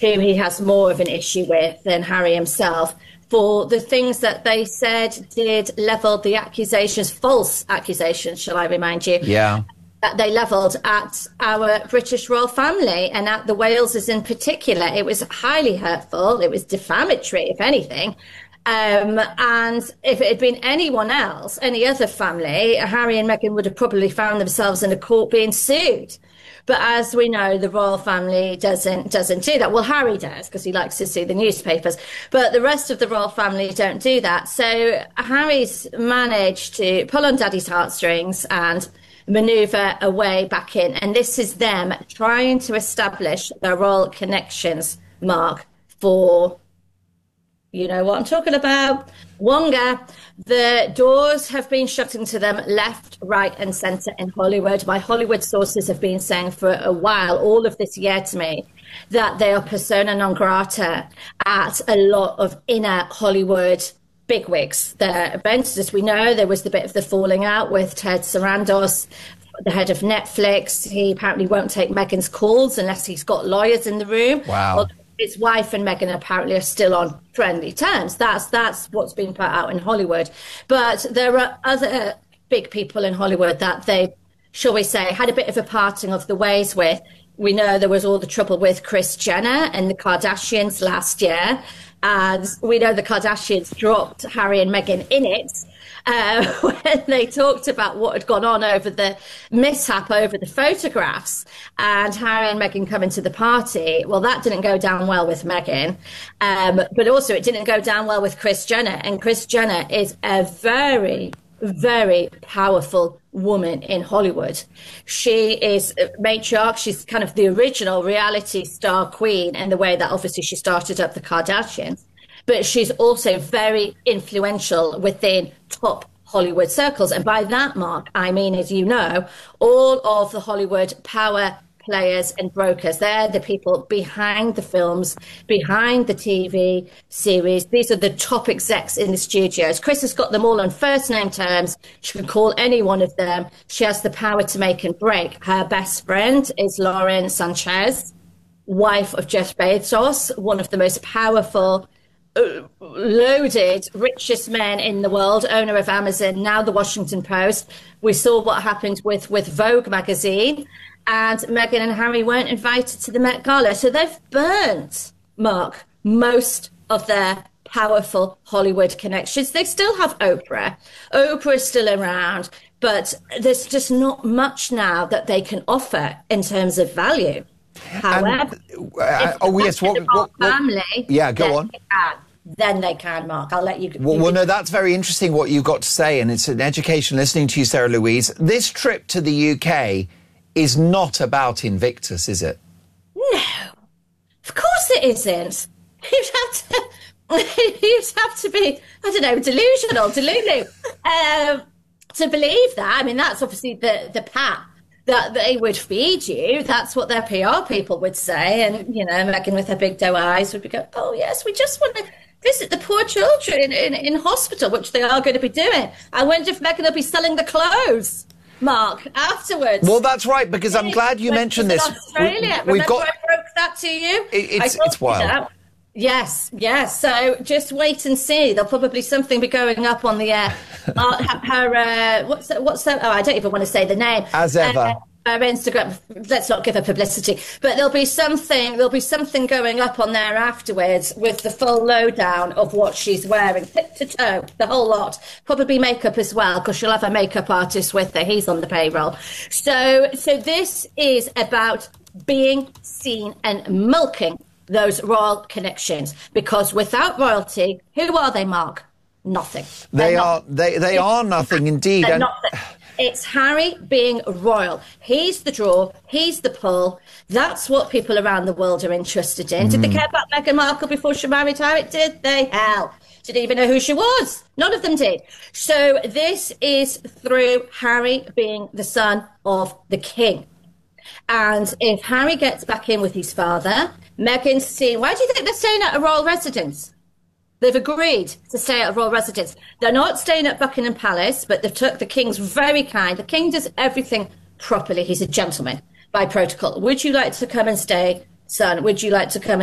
who he has more of an issue with than Harry himself, for the things that they said did level the accusations, false accusations, shall I remind you? Yeah. That they levelled at our British royal family and at the Waleses in particular. It was highly hurtful. It was defamatory, if anything. And if it had been anyone else, any other family, Harry and Meghan would have probably found themselves in a court being sued. But as we know, the royal family doesn't do that. Well, Harry does because he likes to sue the newspapers, but the rest of the royal family don't do that. So Harry's managed to pull on Daddy's heartstrings and manoeuvre a way back in. And this is them trying to establish their royal connections, Mark, for... You know what I'm talking about. Wonga. The doors have been shutting to them left, right and centre in Hollywood. My Hollywood sources have been saying for a while, all of this year to me, that they are persona non grata at a lot of inner Hollywood bigwigs. The events, as we know, there was the bit of the falling out with Ted Sarandos, the head of Netflix. He apparently won't take Meghan's calls unless he's got lawyers in the room. Wow. His wife and Meghan apparently are still on friendly terms. That's what's been put out in Hollywood. But there are other big people in Hollywood that they, shall we say, had a bit of a parting of the ways with. We know there was all the trouble with Kris Jenner and the Kardashians last year. And we know the Kardashians dropped Harry and Meghan in it. When they talked about what had gone on over the mishap over the photographs and Harry and Meghan coming to the party. Well, that didn't go down well with Meghan, but also it didn't go down well with Kris Jenner. And Kris Jenner is a very, very powerful woman in Hollywood. She is a matriarch. She's kind of the original reality star queen in the way that obviously she started up the Kardashians. But she's also very influential within top Hollywood circles. And by that, Mark, I mean, as you know, all of the Hollywood power players and brokers, they're the people behind the films, behind the TV series. These are the top execs in the studios. Kris has got them all on first name terms. She can call any one of them. She has the power to make and break. Her best friend is Lauren Sanchez, wife of Jeff Bezos, one of the most powerful, loaded, richest men in the world, owner of Amazon, now the Washington Post. We saw what happened with Vogue magazine, and Meghan and Harry weren't invited to the Met Gala. So they've burnt, Mark, most of their powerful Hollywood connections. They still have Oprah. Oprah is still around, but there's just not much now that they can offer in terms of value. However, family, yeah, go on. Then they can, Mark. I'll let you. Well, no, that's very interesting what you've got to say, and it's an education listening to you, Sarah Louise. This trip to the UK is not about Invictus, is it? No, of course it isn't. You'd have to be, I don't know, delusional, delulu, to believe that. I mean, that's obviously the pat that they would feed you. That's what their PR people would say. And, you know, Meghan with her big doe eyes would be going, oh, yes, we just want to visit the poor children in hospital, which they are going to be doing. I wonder if Meghan will be selling the clothes, Mark, afterwards. Well, that's right, because I'm glad you mentioned this. Australia. Remember I broke that to you? It's wild. Yes. So just wait and see. There'll probably something be going up on the what's that? Oh, I don't even want to say the name. As ever. Her Instagram. Let's not give her publicity. But there'll be something going up on there afterwards with the full lowdown of what she's wearing, tip to toe, the whole lot. Probably makeup as well, because she'll have a makeup artist with her. He's on the payroll. So this is about being seen and milking those royal connections, because without royalty, who are they, Mark? Nothing. They are nothing indeed. They're nothing. It's Harry being royal. He's the draw. He's the pull. That's what people around the world are interested in. Did they care about Meghan Markle before she married Harry? Did they? Hell. Didn't even know who she was. None of them did. So this is through Harry being the son of the king. And if Harry gets back in with his father, Meghan's seen... Why do you think they're staying at a royal residence? They've agreed to stay at a royal residence. They're not staying at Buckingham Palace, but the king's very kind. The king does everything properly. He's a gentleman by protocol. Would you like to come and stay, son? Would you like to come